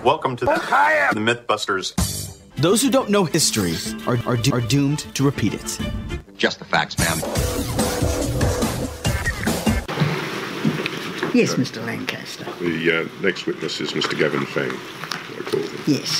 Welcome to the Mythbusters. Those who don't know history are doomed to repeat it. Just the facts, ma'am. Yes, Mr. Lancaster. The next witness is Mr. Gavin Fang. I call him. Yes.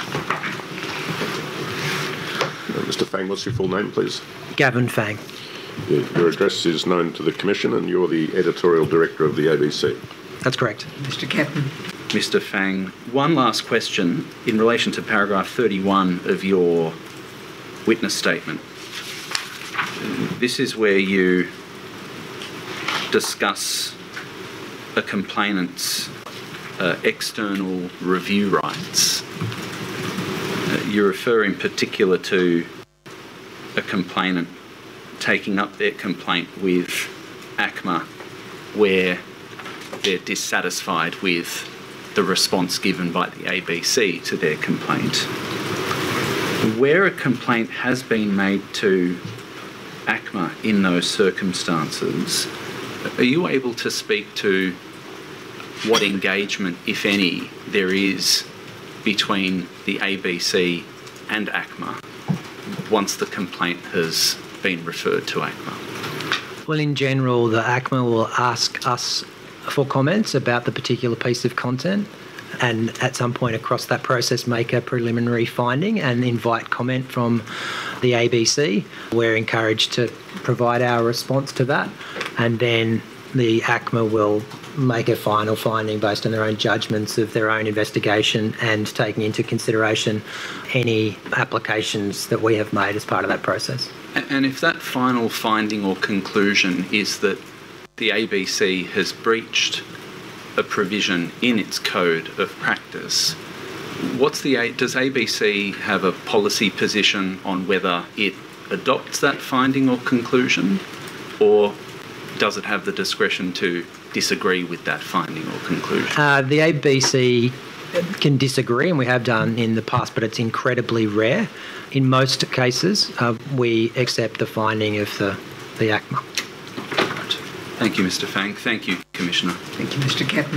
Mr. Fang, what's your full name, please? Gavin Fang. Your address is known to the Commission and you're the editorial director of the ABC. That's correct. Mr. Captain. Mr. Fang, one last question in relation to paragraph 31 of your witness statement. This is where you discuss a complainant's external review rights. You refer in particular to a complainant taking up their complaint with ACMA where they're dissatisfied with the response given by the ABC to their complaint. Where a complaint has been made to ACMA in those circumstances, are you able to speak to what engagement, if any, there is between the ABC and ACMA once the complaint has been referred to ACMA? Well, in general, the ACMA will ask us for comments about the particular piece of content and at some point across that process make a preliminary finding and invite comment from the ABC. We're encouraged to provide our response to that, and then the ACMA will make a final finding based on their own judgments of their own investigation and taking into consideration any applications that we have made as part of that process. And if that final finding or conclusion is that the ABC has breached a provision in its code of practice, does ABC have a policy position on whether it adopts that finding or conclusion, or does it have the discretion to disagree with that finding or conclusion? The ABC can disagree, and we have done in the past, but it's incredibly rare. In most cases, we accept the finding of the ACMA. Right. Thank you, Mr. Fang. Thank you, Commissioner. Thank you, Mr. Captain.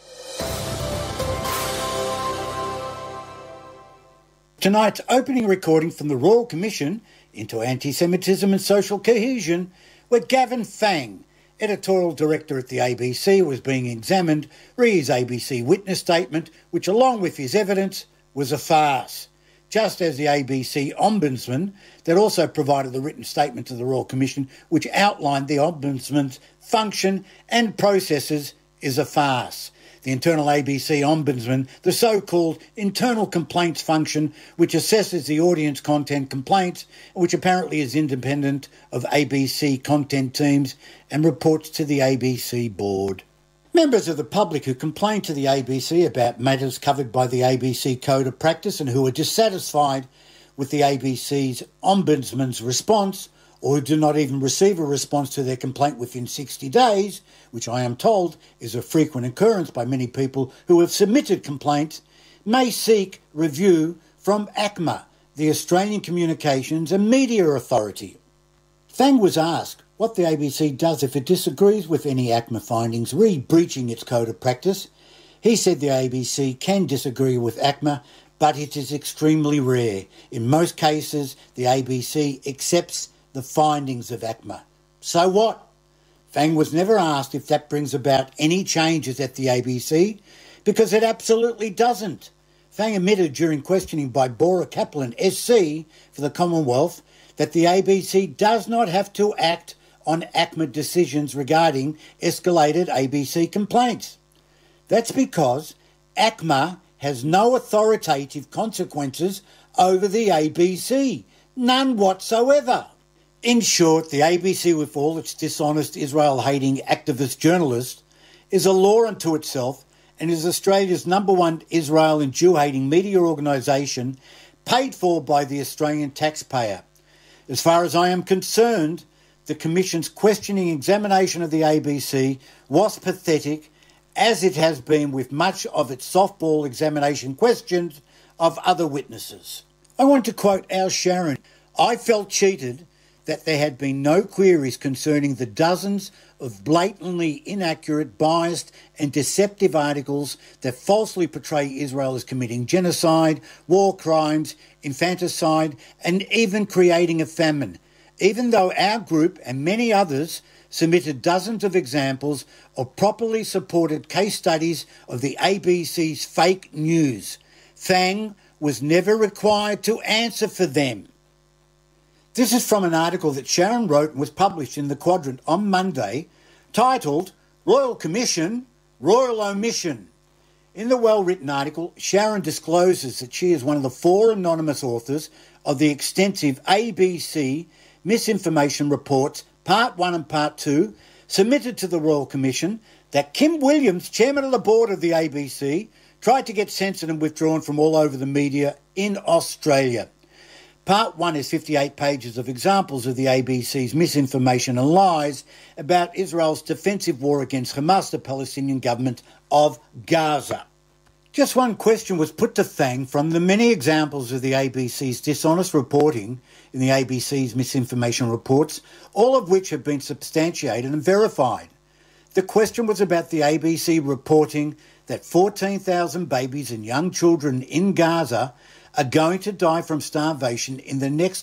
Tonight's opening recording from the Royal Commission into Anti-Semitism and Social Cohesion, where Gavin Fang, editorial director at the ABC, was being examined, re his ABC witness statement, which along with his evidence was a farce. Just as the ABC Ombudsman, that also provided the written statement to the Royal Commission, which outlined the Ombudsman's function and processes, is a farce. The internal ABC Ombudsman, the so-called internal complaints function, which assesses the audience content complaints, which apparently is independent of ABC content teams and reports to the ABC board. Members of the public who complain to the ABC about matters covered by the ABC Code of Practice and who are dissatisfied with the ABC's Ombudsman's response, or who do not even receive a response to their complaint within 60 days, which I am told is a frequent occurrence by many people who have submitted complaints, may seek review from ACMA, the Australian Communications and Media Authority. Fang was asked what the ABC does if it disagrees with any ACMA findings breaching its code of practice. He said the ABC can disagree with ACMA, but it is extremely rare. In most cases, the ABC accepts the findings of ACMA. So what? Fang was never asked if that brings about any changes at the ABC, because it absolutely doesn't. Fang admitted during questioning by Bora Kaplan, SC, for the Commonwealth, that the ABC does not have to act on ACMA decisions regarding escalated ABC complaints. That's because ACMA has no authoritative consequences over the ABC, none whatsoever. In short, the ABC, with all its dishonest Israel-hating activist journalists, is a law unto itself and is Australia's #1 Israel and Jew-hating media organisation paid for by the Australian taxpayer. As far as I am concerned, the Commission's questioning examination of the ABC was pathetic, as it has been with much of its softball examination questions of other witnesses. I want to quote Al Sharon. I felt cheated that there had been no queries concerning the dozens of blatantly inaccurate, biased and deceptive articles that falsely portray Israel as committing genocide, war crimes, infanticide and even creating a famine, even though our group and many others submitted dozens of examples of properly supported case studies of the ABC's fake news. Fang was never required to answer for them. This is from an article that Sharon wrote and was published in The Quadrant on Monday, titled Royal Commission, Royal Omission. In the well-written article, Sharon discloses that she is one of the 4 anonymous authors of the extensive ABC misinformation reports, Part 1 and Part 2, submitted to the Royal Commission that Kim Williams, chairman of the board of the ABC, tried to get censored and withdrawn from all over the media in Australia. Part 1 is 58 pages of examples of the ABC's misinformation and lies about Israel's defensive war against Hamas, the Palestinian government of Gaza. Just one question was put to Fang from the many examples of the ABC's dishonest reporting in the ABC's misinformation reports, all of which have been substantiated and verified. The question was about the ABC reporting that 14,000 babies and young children in Gaza are going to die from starvation in the next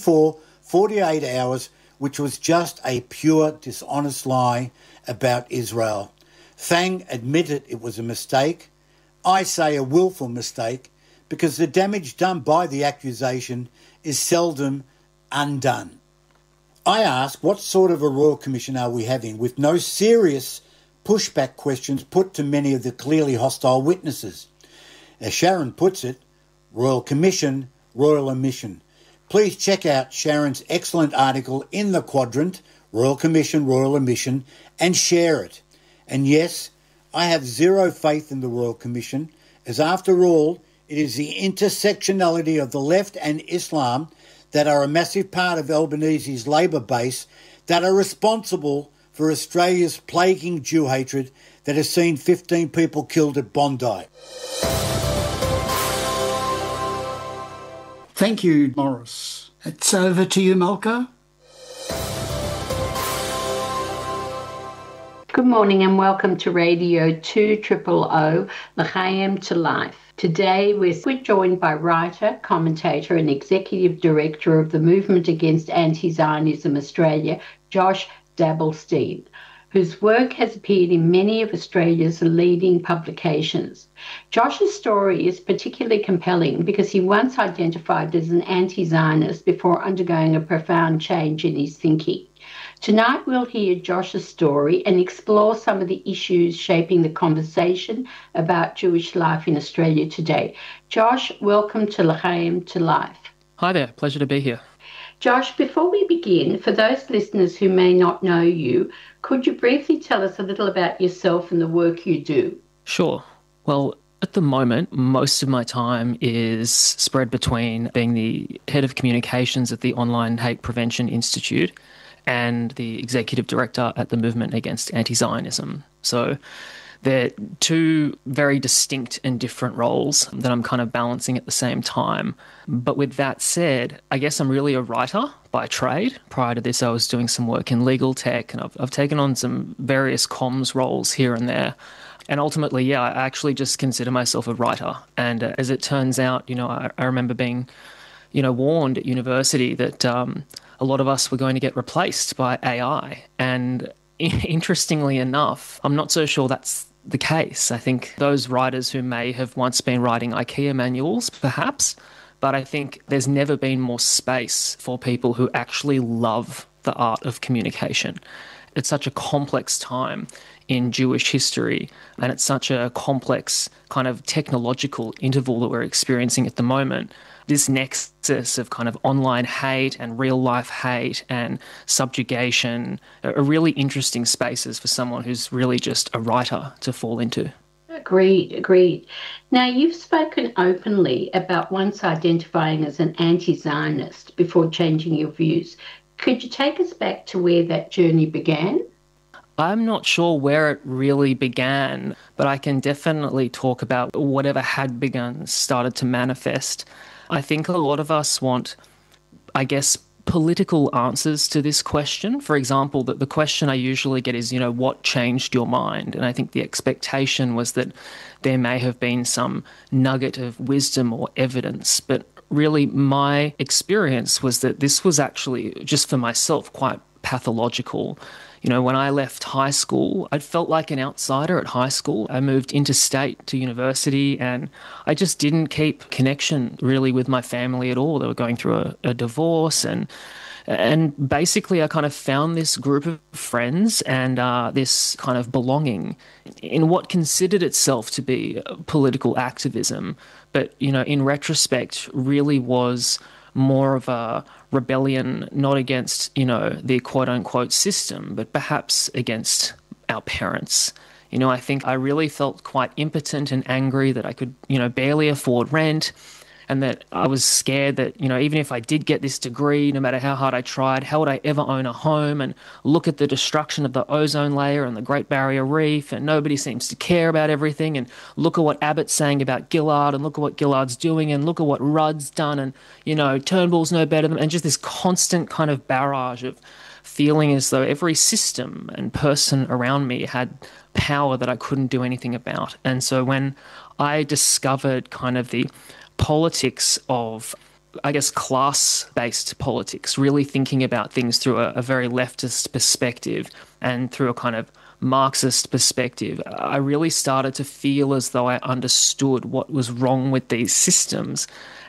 48 hours, which was just a pure dishonest lie about Israel. Fang admitted it was a mistake. I say a willful mistake, because the damage done by the accusation is seldom undone. I ask, what sort of a Royal Commission are we having with no serious pushback questions put to many of the clearly hostile witnesses? As Sharon puts it, Royal Commission, Royal Omission. Please check out Sharon's excellent article in The Quadrant, Royal Commission, Royal Omission, and share it. And yes, I have zero faith in the Royal Commission, as after all, it is the intersectionality of the left and Islam that are a massive part of Albanese's Labor base that are responsible for Australia's plaguing Jew hatred that has seen 15 people killed at Bondi. Thank you, Morris. It's over to you, Malka. Good morning and welcome to Radio 200, L'chaim to Life. Today we're joined by writer, commentator and executive director of the Movement Against Anti-Zionism Australia, Josh Dabblestein, whose work has appeared in many of Australia's leading publications. Josh's story is particularly compelling because he once identified as an anti-Zionist before undergoing a profound change in his thinking. Tonight we'll hear Josh's story and explore some of the issues shaping the conversation about Jewish life in Australia today. Josh, welcome to L'chaim to Life. Hi there, pleasure to be here. Josh, before we begin, for those listeners who may not know you, could you briefly tell us a little about yourself and the work you do? Sure. Well, at the moment, most of my time is spread between being the head of communications at the Online Hate Prevention Institute and the executive director at the Movement Against Anti-Zionism. So they're 2 very distinct and different roles that I'm kind of balancing at the same time. But with that said, I guess I'm really a writer by trade. Prior to this, I was doing some work in legal tech, and I've taken on some various comms roles here and there. And ultimately, yeah, I actually just consider myself a writer. And as it turns out, I remember being, warned at university that a lot of us were going to get replaced by AI. And interestingly enough, I'm not so sure that's the case. I think those writers who may have once been writing IKEA manuals, perhaps, but I think there's never been more space for people who actually love the art of communication. It's such a complex time in Jewish history, and it's such a complex kind of technological interval that we're experiencing at the moment. This nexus of kind of online hate and real life hate and subjugation are really interesting spaces for someone who's really just a writer to fall into. Agreed. Now, you've spoken openly about once identifying as an anti-Zionist before changing your views. Could you take us back to where that journey began? I'm not sure where it really began, but I can definitely talk about whatever had begun started to manifest. I think a lot of us want, I guess, political answers to this question. For example, the question I usually get is, what changed your mind? And I think the expectation was that there may have been some nugget of wisdom or evidence, but really my experience was that this was actually, just for myself, quite pathological. When I left high school, I felt like an outsider at high school. I moved interstate to university and I just didn't keep connection really with my family at all. They were going through a divorce and basically I kind of found this group of friends and this kind of belonging in what considered itself to be political activism, but, in retrospect really was more of a rebellion, not against, the quote-unquote system, but perhaps against our parents. I think I really felt quite impotent and angry that I could, barely afford rent, and that I was scared that, even if I did get this degree, no matter how hard I tried, how would I ever own a home? And look at the destruction of the ozone layer and the Great Barrier Reef, and nobody seems to care about everything. And look at what Abbott's saying about Gillard, and look at what Gillard's doing, and look at what Rudd's done, and, Turnbull's no better than, and just this constant kind of barrage of feeling as though every system and person around me had power that I couldn't do anything about. And so when I discovered kind of the politics of, I guess, class-based politics, really thinking about things through a very leftist perspective and through a kind of Marxist perspective, I really started to feel as though I understood what was wrong with these systems.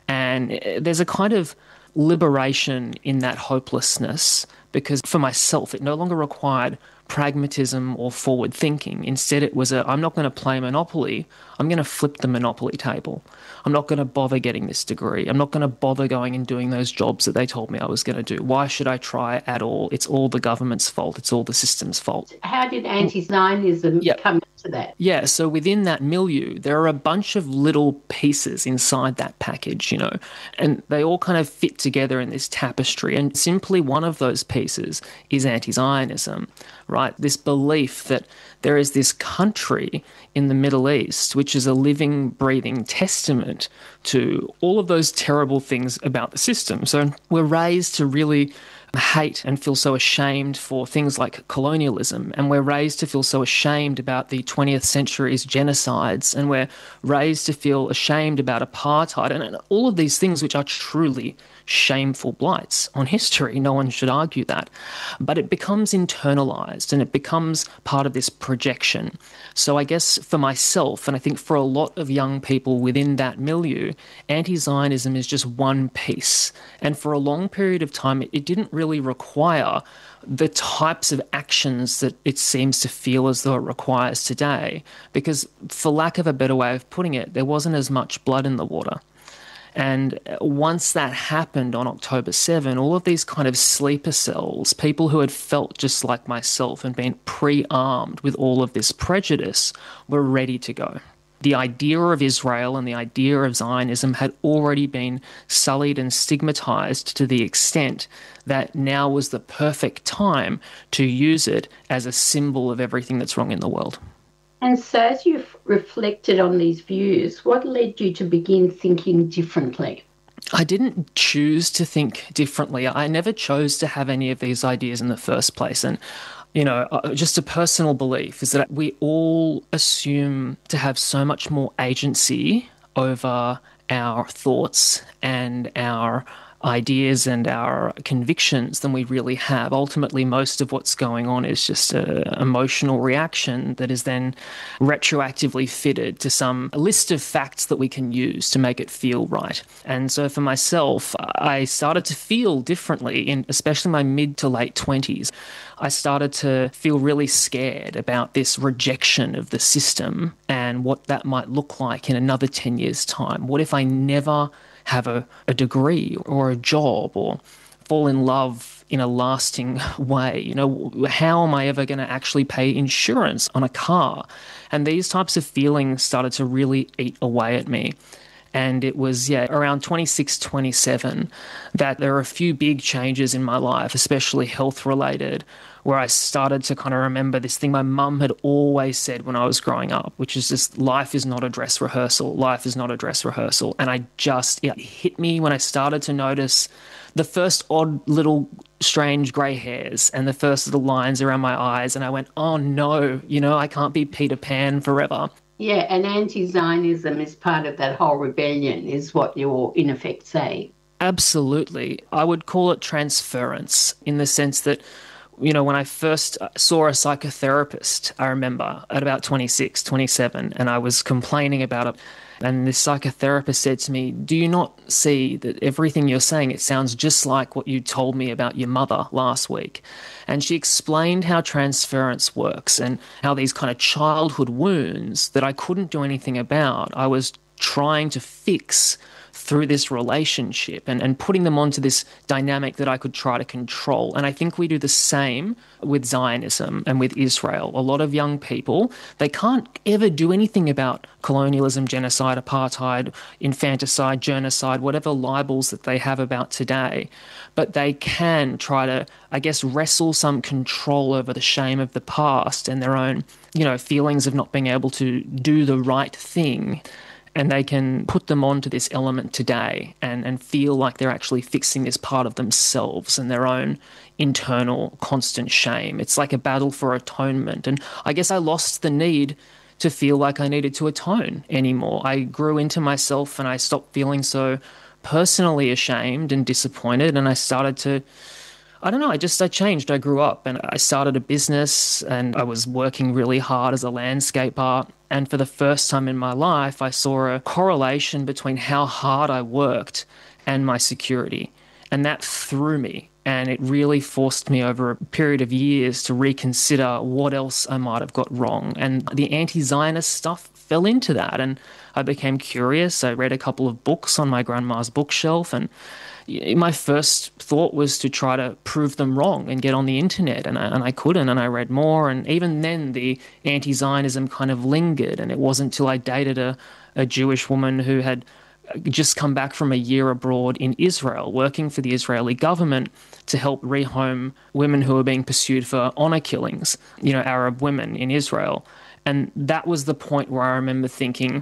And there's a kind of liberation in that hopelessness, because for myself, it no longer required pragmatism or forward thinking. Instead, it was I'm not going to play Monopoly. I'm going to flip the Monopoly table. I'm not going to bother getting this degree. I'm not going to bother going and doing those jobs that they told me I was going to do. Why should I try at all? It's all the government's fault. It's all the system's fault. How did anti-Zionism come into that? Yeah, so within that milieu, there are a bunch of little pieces inside that package, and they all kind of fit together in this tapestry. And simply one of those pieces is anti-Zionism, right? This belief that there is this country in the Middle East which is a living, breathing testament to all of those terrible things about the system. So we're raised to really hate and feel so ashamed for things like colonialism, and we're raised to feel so ashamed about the 20th century's genocides, and we're raised to feel ashamed about apartheid and all of these things which are truly shameful blights on history. No one should argue that. But it becomes internalized and it becomes part of this projection. So I guess for myself, and I think for a lot of young people within that milieu, anti-Zionism is just one piece. And for a long period of time, it didn't really require the types of actions that it seems to feel as though it requires today. Because for lack of a better way of putting it, there wasn't as much blood in the water. And once that happened on October 7, all of these kind of sleeper cells, people who had felt just like myself and been pre-armed with all of this prejudice, were ready to go. The idea of Israel and the idea of Zionism had already been sullied and stigmatized to the extent that now was the perfect time to use it as a symbol of everything that's wrong in the world. And so as you've reflected on these views, what led you to begin thinking differently? I didn't choose to think differently. I never chose to have any of these ideas in the first place. And, just a personal belief is that we all assume to have so much more agency over our thoughts and our ideas and our convictions than we really have. Ultimately, most of what's going on is just an emotional reaction that is then retroactively fitted to some list of facts that we can use to make it feel right. And so for myself, I started to feel differently in especially my mid to late 20s. I started to feel really scared about this rejection of the system and what that might look like in another 10 years' time. What if I never have a degree or a job or fall in love in a lasting way? How am I ever going to actually pay insurance on a car? And these types of feelings started to really eat away at me. And it was, around 26, 27 that there were a few big changes in my life, especially health-related, where I started to kind of remember this thing my mum had always said when I was growing up, which is just, life is not a dress rehearsal. Life is not a dress rehearsal. And it hit me when I started to notice the first odd little strange grey hairs and the first little lines around my eyes. And I went, oh no, I can't be Peter Pan forever. Yeah, and anti-Zionism is part of that whole rebellion, is what you're in effect saying. Absolutely. I would call it transference in the sense that, when I first saw a psychotherapist, I remember at about 26, 27, and I was complaining about it. And this psychotherapist said to me, do you not see that everything you're saying, it sounds just like what you told me about your mother last week? And she explained how transference works and how these kind of childhood wounds that I couldn't do anything about, I was trying to fix through this relationship and putting them onto this dynamic that I could try to control. And I think we do the same with Zionism and with Israel. A lot of young people, they can't ever do anything about colonialism, genocide, apartheid, infanticide, genocide, whatever libels that they have about today. But they can try to, wrestle some control over the shame of the past and their own, feelings of not being able to do the right thing. And they can put them onto this element today and feel like they're actually fixing this part of themselves and their own internal constant shame. It's like a battle for atonement. And I guess I lost the need to feel like I needed to atone anymore. I grew into myself and I stopped feeling so personally ashamed and disappointed, and I started to, I changed. I grew up and I started a business and I was working really hard as a landscaper. And for the first time in my life, I saw a correlation between how hard I worked and my security. And that threw me. And it really forced me over a period of years to reconsider what else I might have got wrong. And the anti-Zionist stuff fell into that. And I became curious. I read a couple of books on my grandma's bookshelf, and my first thought was to try to prove them wrong and get on the internet, and I couldn't, and I read more, and even then the anti-Zionism kind of lingered, and it wasn't until I dated a Jewish woman who had just come back from a year abroad in Israel, working for the Israeli government to help rehome women who were being pursued for honor killings, Arab women in Israel. And that was the point where I remember thinking,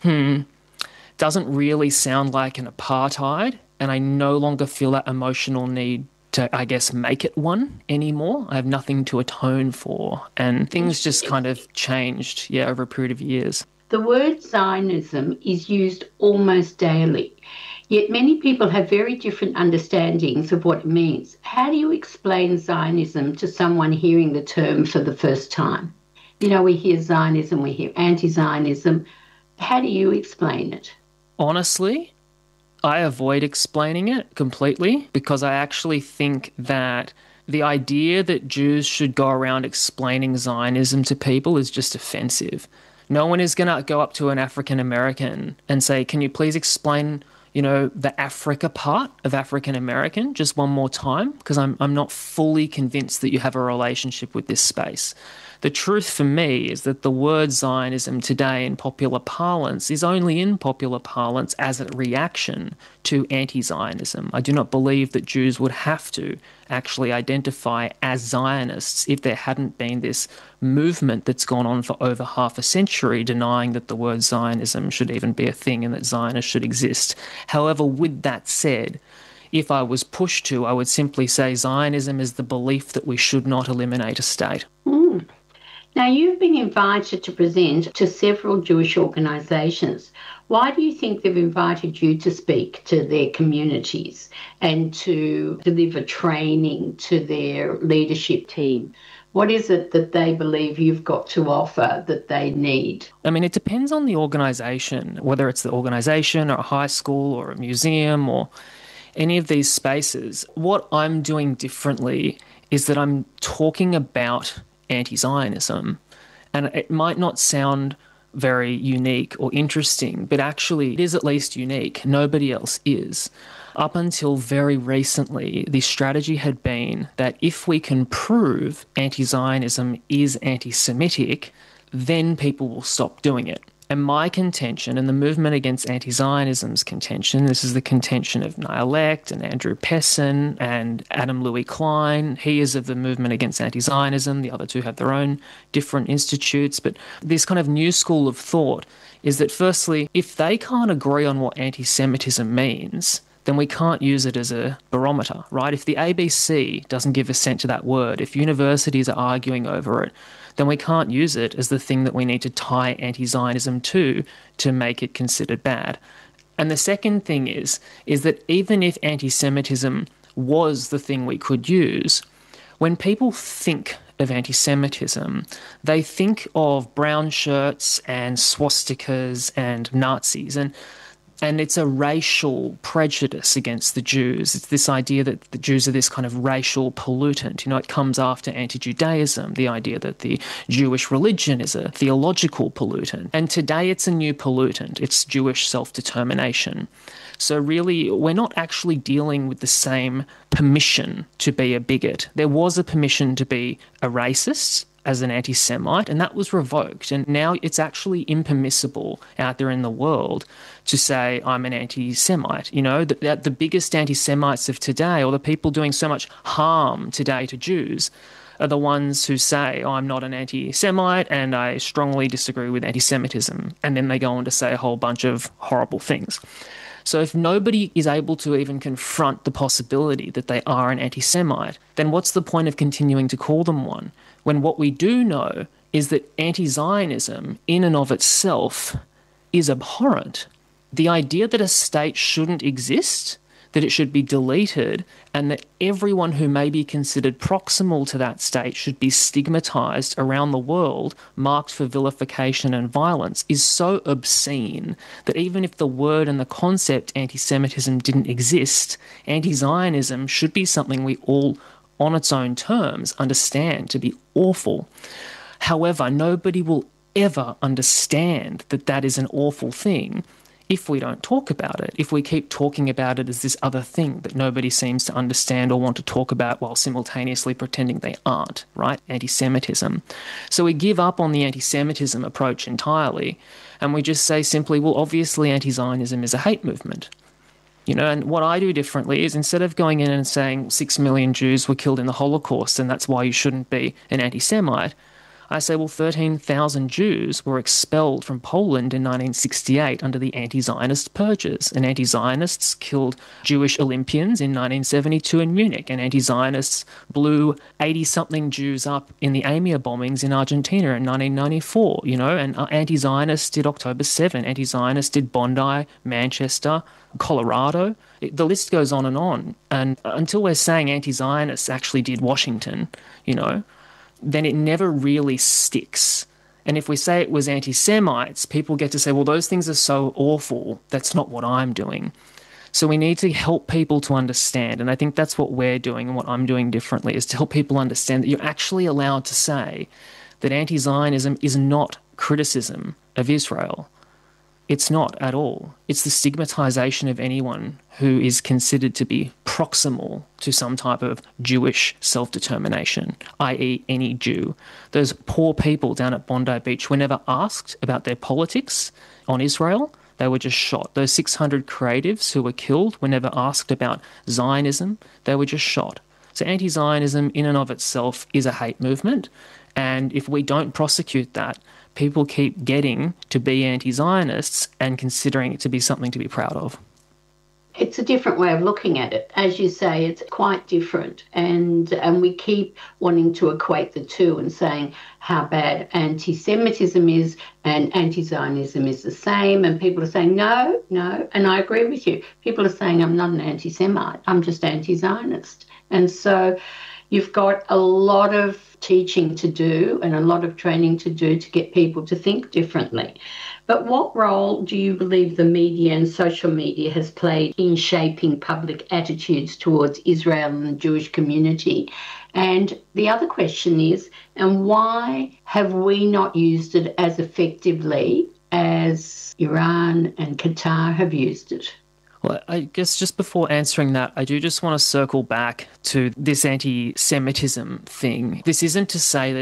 doesn't really sound like an apartheid, and I no longer feel that emotional need to, make it one anymore. I have nothing to atone for. And things just kind of changed, over a period of years. The word Zionism is used almost daily, yet many people have very different understandings of what it means. How do you explain Zionism to someone hearing the term for the first time? We hear Zionism, we hear anti-Zionism. How do you explain it? Honestly, I avoid explaining it completely because I actually think that the idea that Jews should go around explaining Zionism to people is just offensive. No one is going to go up to an African American and say, can you please explain, the Africa part of African American just one more time? Because I'm not fully convinced that you have a relationship with this space. The truth for me is that the word Zionism today in popular parlance is only in popular parlance as a reaction to anti-Zionism. I do not believe that Jews would have to actually identify as Zionists if there hadn't been this movement that's gone on for over half a century denying that the word Zionism should even be a thing and that Zionists should exist. However, with that said, if I was pushed to, I would simply say Zionism is the belief that we should not eliminate a state. Now, you've been invited to present to several Jewish organisations. Why do you think they've invited you to speak to their communities and to deliver training to their leadership team? What is it that they believe you've got to offer that they need? It depends on the organisation, whether it's the organisation or a high school or a museum or any of these spaces. What I'm doing differently is that I'm talking about anti-Zionism, and it might not sound very unique or interesting, but actually it is at least unique. Nobody else is. Up until very recently, the strategy had been that if we can prove anti-Zionism is anti-Semitic, then people will stop doing it. And my contention, and the movement against anti-Zionism's contention, this is the contention of Niall Lecht and Andrew Pessin and Adam Louis Klein. He is of the movement against anti-Zionism. The other two have their own different institutes. But this kind of new school of thought is that, firstly, if they can't agree on what anti-Semitism means, then we can't use it as a barometer, right? If the ABC doesn't give assent to that word, if universities are arguing over it, then we can't use it as the thing that we need to tie anti-Zionism to make it considered bad. And the second thing is that even if anti-Semitism was the thing we could use, when people think of anti-Semitism, they think of brown shirts and swastikas and Nazis, and it's a racial prejudice against the Jews. It's this idea that the Jews are this kind of racial pollutant. You know, it comes after anti-Judaism, the idea that the Jewish religion is a theological pollutant. And today it's a new pollutant. It's Jewish self-determination. So really, we're not actually dealing with the same permission to be a bigot. There was a permission to be a racist as an anti-Semite, and that was revoked. And now it's actually impermissible out there in the world to say, I'm an anti-Semite. You know, that the biggest anti-Semites of today, or the people doing so much harm today to Jews, are the ones who say, I'm not an anti-Semite and I strongly disagree with anti-Semitism. And then they go on to say a whole bunch of horrible things. So if nobody is able to even confront the possibility that they are an anti-Semite, then what's the point of continuing to call them one? When what we do know is that anti-Zionism in and of itself is abhorrent. The idea that a state shouldn't exist, that it should be deleted, and that everyone who may be considered proximal to that state should be stigmatised around the world, marked for vilification and violence, is so obscene that even if the word and the concept anti-Semitism didn't exist, anti-Zionism should be something we all, on its own terms, understand to be awful. However, nobody will ever understand that that is an awful thing if we don't talk about it, if we keep talking about it as this other thing that nobody seems to understand or want to talk about while simultaneously pretending they aren't, right? Anti-Semitism. So we give up on the anti-Semitism approach entirely, and we just say simply, well, obviously anti-Zionism is a hate movement. You know, and what I do differently is, instead of going in and saying 6 million Jews were killed in the Holocaust and that's why you shouldn't be an anti-Semite, I say, well, 13,000 Jews were expelled from Poland in 1968 under the anti-Zionist purges, and anti-Zionists killed Jewish Olympians in 1972 in Munich, and anti-Zionists blew 80-something Jews up in the AMIA bombings in Argentina in 1994, you know, and anti-Zionists did October 7, anti-Zionists did Bondi, Manchester, Colorado. The list goes on, and until we're saying anti-Zionists actually did Washington, you know, then it never really sticks. And if we say it was anti-Semites, people get to say, well, those things are so awful, that's not what I'm doing. So we need to help people to understand, and I think that's what we're doing and what I'm doing differently, is to help people understand that you're actually allowed to say that anti-Zionism is not criticism of Israel. It's not at all. It's the stigmatization of anyone who is considered to be proximal to some type of Jewish self-determination, i.e. any Jew. Those poor people down at Bondi Beach were never asked about their politics on Israel. They were just shot. Those 600 creatives who were killed were never asked about Zionism. They were just shot. So anti-Zionism in and of itself is a hate movement. And if we don't prosecute that, people keep getting to be anti-Zionists and considering it to be something to be proud of. It's a different way of looking at it. As you say, it's quite different. And we keep wanting to equate the two and saying how bad anti-Semitism is and anti-Zionism is the same. And people are saying, no. And I agree with you. People are saying, I'm not an anti-Semite. I'm just anti-Zionist. And so you've got a lot of teaching to do and a lot of training to do to get people to think differently. But what role do you believe the media and social media has played in shaping public attitudes towards Israel and the Jewish community? And the other question is, and why have we not used it as effectively as Iran and Qatar have used it? Well, I guess just before answering that, I do just want to circle back to this anti-Semitism thing. This isn't to say that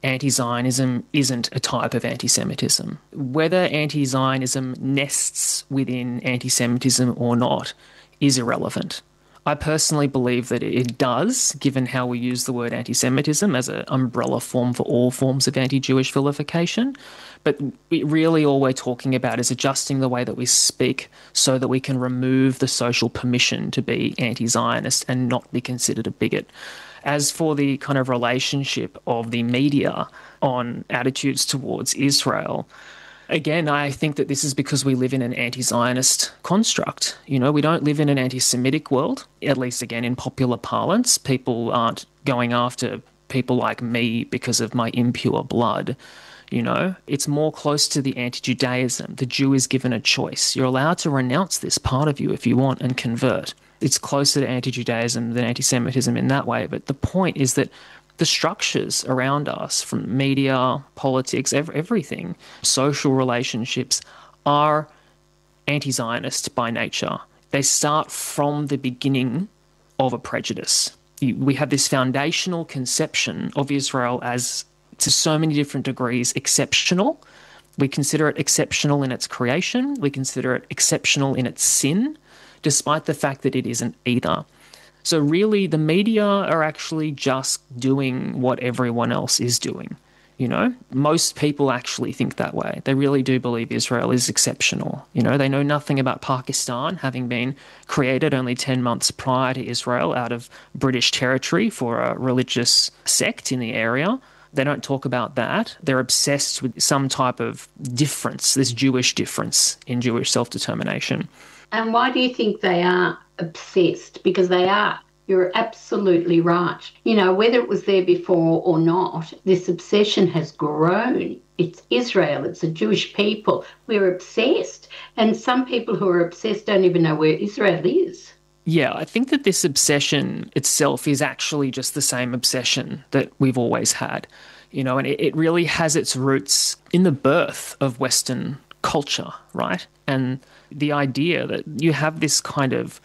anti-Zionism isn't a type of anti-Semitism. Whether anti-Zionism nests within anti-Semitism or not is irrelevant. I personally believe that it does, given how we use the word anti-Semitism as an umbrella form for all forms of anti-Jewish vilification. But really all we're talking about is adjusting the way that we speak so that we can remove the social permission to be anti-Zionist and not be considered a bigot. As for the kind of relationship of the media on attitudes towards Israel, again, I think that this is because we live in an anti-Zionist construct. You know, we don't live in an anti-Semitic world, at least, again, in popular parlance. People aren't going after people like me because of my impure blood. You know, it's more close to the anti-Judaism. The Jew is given a choice. You're allowed to renounce this part of you if you want and convert. It's closer to anti-Judaism than anti-Semitism in that way. But the point is that the structures around us, from media, politics, everything, social relationships, are anti-Zionist by nature. They start from the beginning of a prejudice. We have this foundational conception of Israel as, to so many different degrees, exceptional. We consider it exceptional in its creation. We consider it exceptional in its sin, despite the fact that it isn't either. So really, the media are actually just doing what everyone else is doing. You know, most people actually think that way. They really do believe Israel is exceptional. You know, they know nothing about Pakistan, having been created only 10 months prior to Israel out of British territory for a religious sect in the area. They don't talk about that. They're obsessed with some type of difference, this Jewish difference in Jewish self-determination. And why do you think they are obsessed? Because they are. You're absolutely right. You know, whether it was there before or not, this obsession has grown. It's Israel. It's the Jewish people. We're obsessed. And some people who are obsessed don't even know where Israel is. Yeah, I think that this obsession itself is actually just the same obsession that we've always had. You know, and it really has its roots in the birth of Western culture, right? And the idea that you have this kind of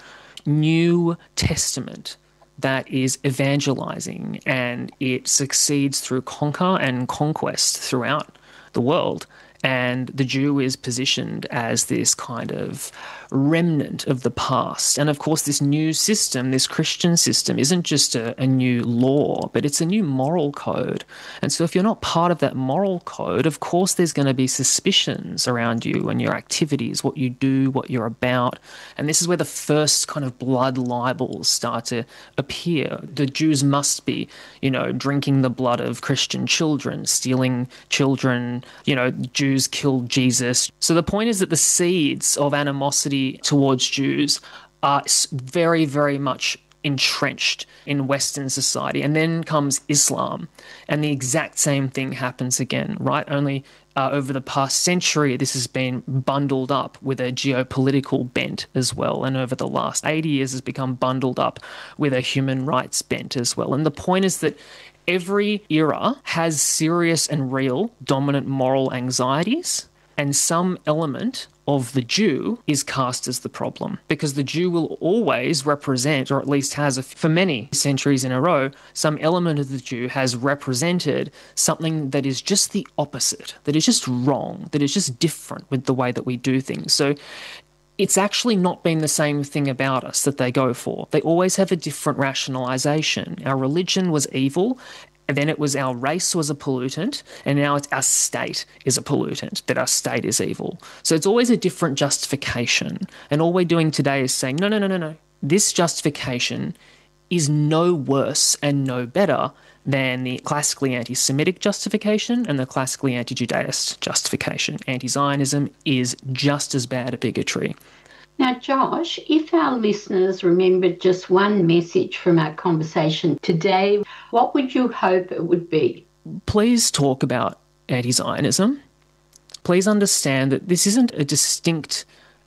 New Testament that is evangelizing, and it succeeds through conquer and conquest throughout the world. And the Jew is positioned as this kind of remnant of the past. And of course, this new system, this Christian system, isn't just a new law, but it's a new moral code. And so if you're not part of that moral code, of course, there's going to be suspicions around you and your activities, what you do, what you're about. And this is where the first kind of blood libels start to appear. The Jews must be, you know, drinking the blood of Christian children, stealing children, you know, Jews killed Jesus. So the point is that the seeds of animosity towards Jews are very, very much entrenched in Western society. And then comes Islam, and the exact same thing happens again, right? Only over the past century, this has been bundled up with a geopolitical bent as well. And over the last 80 years, has become bundled up with a human rights bent as well. And the point is that every era has serious and real dominant moral anxieties, and some element of the Jew is cast as the problem, because the Jew will always represent, or at least has for many centuries in a row, some element of the Jew has represented something that is just the opposite, that is just wrong, that is just different with the way that we do things. So it's actually not been the same thing about us that they go for. They always have a different rationalization. Our religion was evil, and then it was our race was a pollutant, and now it's our state is a pollutant, that our state is evil. So it's always a different justification. And all we're doing today is saying, no. This justification is no worse and no better than the classically anti-Semitic justification and the classically anti-Judaist justification. Anti-Zionism is just as bad a bigotry. Now, Josh, if our listeners remembered just one message from our conversation today, what would you hope it would be? Please talk about anti-Zionism. Please understand that this isn't a distinct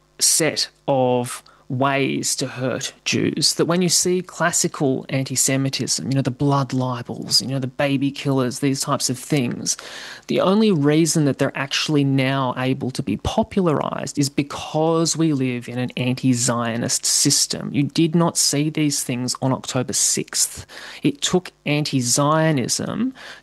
set of ways to hurt Jews, that when you see classical anti-Semitism, you know, the blood libels, you know, the baby killers, these types of things, the only reason that they're actually now able to be popularized is because we live in an anti-Zionist system. You did not see these things on October 6th. It took anti-Zionism